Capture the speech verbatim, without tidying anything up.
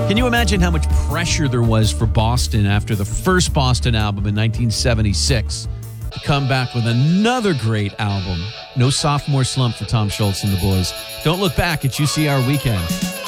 Can you imagine how much pressure there was for Boston after the first Boston album in nineteen seventy-six to come back with another great album? No sophomore slump for Tom Schultz and the boys. Don't look back at U C R Weekend.